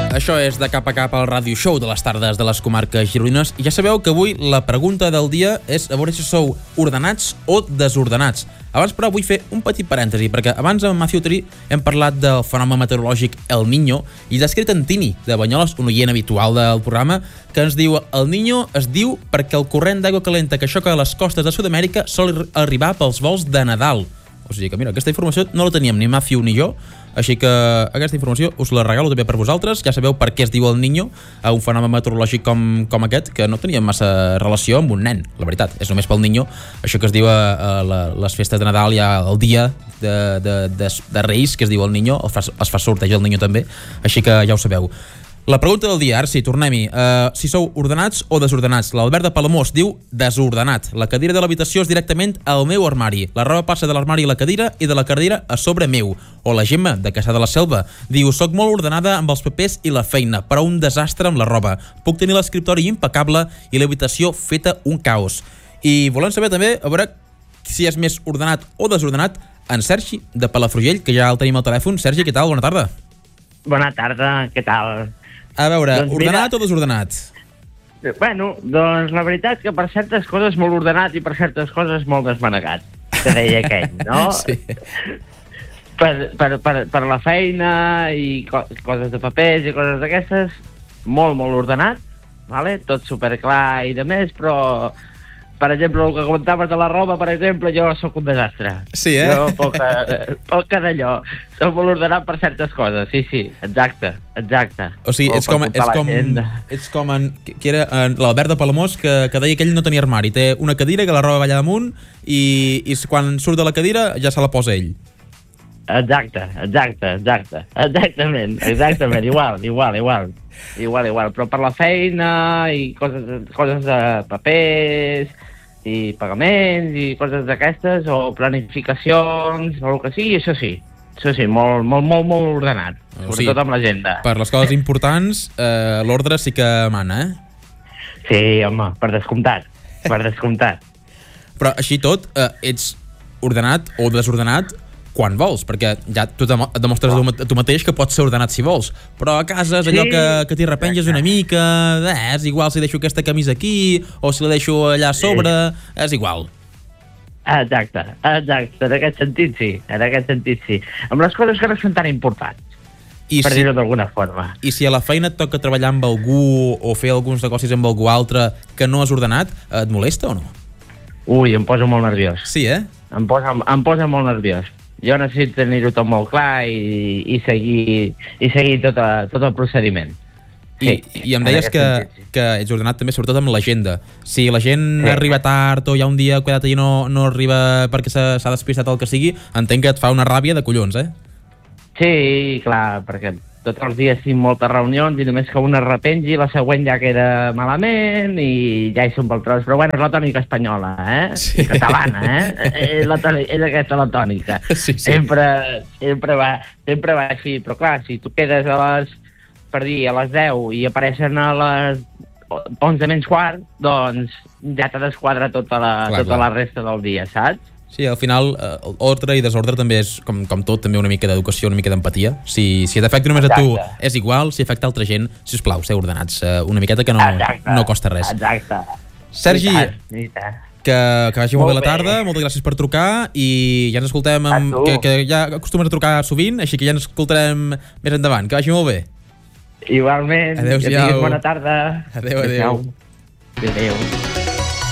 Això és de cap a cap el ràdio show de les tardes de les comarques gironines. I ja sabeu que avui la pregunta del dia és a veure si sou ordenats o desordenats. Abans, però, vull fer un petit parèntesi, perquè abans amb Matthew Tree hem parlat del fenomen meteorològic El Niño i l'ha escrit en Tini, de Banyoles, un oient habitual del programa, que ens diu: El Niño es diu perquè el corrent d'aigua calenta que xoca a les costes de Sud-amèrica sol arribar pels vols de Nadal. O sigui que, mira, aquesta informació no la teníem ni Matthew ni jo, així que aquesta informació us la regalo també per vosaltres. Ja sabeu per què es diu El Niño a un fenomen meteorològic com aquest, que no tenia massa relació amb un nen, la veritat. És només pel Niño, això que es diu a les festes de Nadal, ja el dia de Reis, que es diu El Niño, es fa sorteig el Niño també, així que ja ho sabeu. La pregunta del dia, ara sí, tornem-hi. Si sou ordenats o desordenats. L'Albert de Palamós diu desordenat. La cadira de l'habitació és directament al meu armari. La roba passa de l'armari a la cadira i de la cadira a sobre meu. O la Gemma, de Caçà de la Selva, diu: soc molt ordenada amb els papers i la feina, però un desastre amb la roba. Puc tenir l'escriptori impecable i l'habitació feta un caos. I volem saber també, a veure si és més ordenat o desordenat, en Sergi, de Palafrugell, que ja el tenim al telèfon. Sergi, què tal? Bona tarda. Bona tarda, què tal? A veure, doncs ordenat o desordenat? Bueno, doncs la veritat és que per certes coses molt ordenat i per certes coses molt desmanegat, que deia aquell, no? Sí. Per la feina i coses de papers i coses d'aquestes, molt ordenat, vale? Tot superclar i de més, però, per exemple, el que comentaves de la roba, per exemple, jo sóc un desastre. Sí, eh? Jo poca d'allò. Soc molt ordenat per certes coses, sí, exacte. O sigui, ets com qui era l'Albert de Palamós, que deia que ell no tenia armari. Té una cadira que la roba va allà damunt i quan surt de la cadira ja se la posa ell. Exactament, igual, però per la feina i coses de papers i pagaments i coses d'aquestes, o planificacions o el que sigui, això sí, molt ordenat, sobretot amb l'agenda. Per les coses importants, l'ordre sí que mana, eh? Sí, home, per descomptat. Però així tot, ets ordenat o desordenat quan vols, perquè ja tu demostres a tu mateix que pots ser ordenat si vols, però a casa és allò que t'hi repenges una mica, és igual si deixo aquesta camisa aquí o si la deixo allà a sobre, és igual. Exacte, en aquest sentit sí. Amb les coses que no són tan importants, per dir-ho d'alguna forma. I si a la feina et toca treballar amb algú o fer alguns negocis amb algú altre que no has ordenat, et molesta o no? Ui, em poso molt nerviós. Sí, eh? Em posa molt nerviós. Jo necessito tenir-ho tot molt clar i seguir tot el procediment. Sí, I em deies que ets ordenat també, sobretot amb l'agenda. Si la gent arriba tard o hi ha un dia que allà no arriba perquè s'ha despistat el que sigui, entenc que et fa una ràbia de collons, eh? Sí, clar, perquè tots els dies tinc moltes reunions i només que una repengi, la següent ja queda malament i ja hi som pel tros. Però bueno, és la tònica espanyola, eh? Sí. Catalana, eh? És aquesta la tònica. Sí. Sempre va així. Però clar, si tu quedes a les 10 i apareixen a les 11 menys quart, doncs ja t'ha desquadrat tota la resta del dia, saps? Sí, al final, ordre i desordre també és, com tot, també una mica d'educació, una mica d'empatia. Si t'afecta només a tu, és igual. Si afecta altra gent, sisplau, seu ordenats una miqueta, que no costa res. Exacte. Sergi, que vagi molt bé la tarda, moltes gràcies per trucar i ja ens escoltem, que ja acostumes a trucar sovint, així que ja ens escoltarem més endavant. Que vagi molt bé. Igualment. Adéu-siau. Que tinguis bona tarda. Adéu. Adéu.